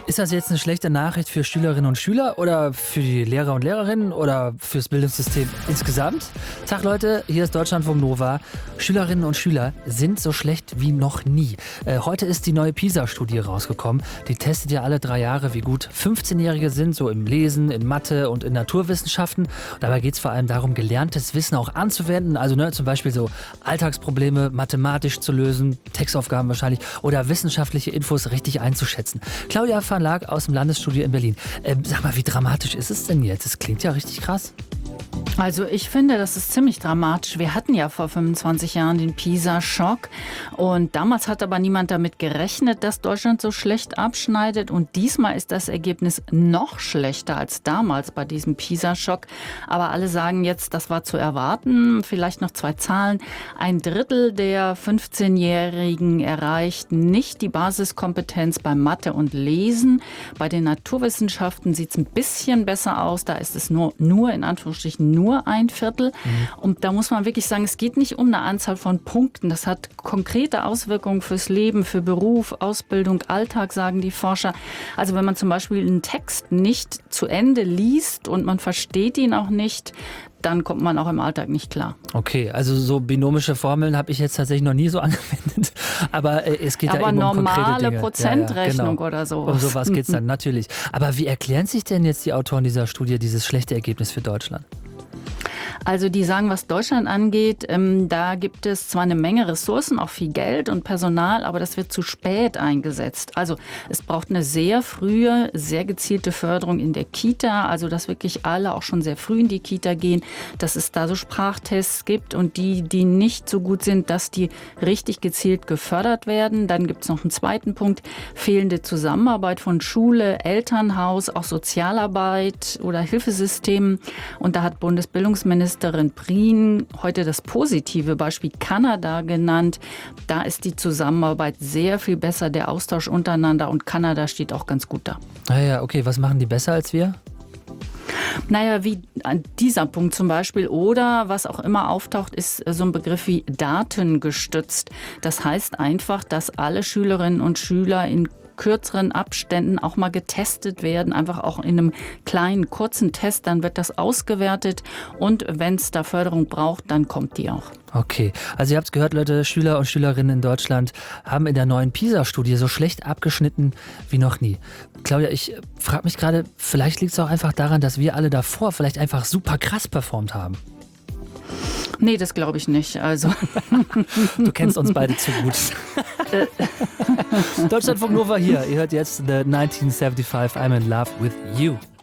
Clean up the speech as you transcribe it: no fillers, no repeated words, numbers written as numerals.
Ist das jetzt eine schlechte Nachricht für Schülerinnen und Schüler oder für die Lehrer und Lehrerinnen oder fürs Bildungssystem insgesamt? Tag Leute, hier ist Deutschlandfunk Nova. Schülerinnen und Schüler sind so schlecht wie noch nie. Heute ist die neue PISA-Studie rausgekommen. Die testet ja alle 3 Jahre, wie gut 15-Jährige sind, so im Lesen, in Mathe und in Naturwissenschaften. Und dabei geht es vor allem darum, gelerntes Wissen auch anzuwenden. Also zum Beispiel so Alltagsprobleme mathematisch zu lösen, Textaufgaben wahrscheinlich, oder wissenschaftliche Infos richtig einzuschätzen. Claudia van Laak aus dem Landesstudio in Berlin. Sag mal, wie dramatisch ist es denn jetzt? Das klingt ja richtig krass. Also ich finde, das ist ziemlich dramatisch. Wir hatten ja vor 25 Jahren den PISA-Schock und damals hat aber niemand damit gerechnet, dass Deutschland so schlecht abschneidet und diesmal ist das Ergebnis noch schlechter als damals bei diesem PISA-Schock. Aber alle sagen jetzt, das war zu erwarten. Vielleicht noch 2 Zahlen. 1/3 der 15-Jährigen erreicht nicht die Basiskompetenz bei Mathe und Lesen. Bei den Naturwissenschaften sieht es ein bisschen besser aus. Da ist es nur in Anführungsstrichen nur 1/4. Und da muss man wirklich sagen, es geht nicht um eine Anzahl von Punkten. Das hat konkrete Auswirkungen fürs Leben, für Beruf, Ausbildung, Alltag, sagen die Forscher. Also wenn man zum Beispiel einen Text nicht zu Ende liest und man versteht ihn auch nicht, dann kommt man auch im Alltag nicht klar. Okay, also so binomische Formeln habe ich jetzt tatsächlich noch nie so angewendet. Aber es geht ja eben um konkrete Dinge. Normale Prozentrechnung genau. oder so. Um sowas geht es dann, natürlich. Aber wie erklären sich denn jetzt die Autoren dieser Studie dieses schlechte Ergebnis für Deutschland? Also die sagen, was Deutschland angeht, da gibt es zwar eine Menge Ressourcen, auch viel Geld und Personal, aber das wird zu spät eingesetzt. Also es braucht eine sehr frühe, sehr gezielte Förderung in der Kita, also dass wirklich alle auch schon sehr früh in die Kita gehen, dass es da so Sprachtests gibt und die nicht so gut sind, dass die richtig gezielt gefördert werden. Dann gibt es noch einen zweiten Punkt, fehlende Zusammenarbeit von Schule, Elternhaus, auch Sozialarbeit oder Hilfesystemen. Und da hat Bundesbildungsministerin Prien heute das positive Beispiel Kanada genannt. Da ist die Zusammenarbeit sehr viel besser, der Austausch untereinander und Kanada steht auch ganz gut da. Naja, okay, was machen die besser als wir? Naja, wie dieser Punkt zum Beispiel oder was auch immer auftaucht, ist so ein Begriff wie datengestützt. Das heißt einfach, dass alle Schülerinnen und Schüler in kürzeren Abständen auch mal getestet werden, einfach auch in einem kleinen, kurzen Test, dann wird das ausgewertet und wenn es da Förderung braucht, dann kommt die auch. Okay, also ihr habt es gehört, Leute, Schüler und Schülerinnen in Deutschland haben in der neuen PISA-Studie so schlecht abgeschnitten wie noch nie. Claudia, ich frage mich gerade, vielleicht liegt es auch einfach daran, dass wir alle davor vielleicht einfach super krass performt haben. Nee, das glaube ich nicht. Also. Du kennst uns beide zu gut. Deutschlandfunk Nova hier. Ihr hört jetzt The 1975 I'm in Love with You.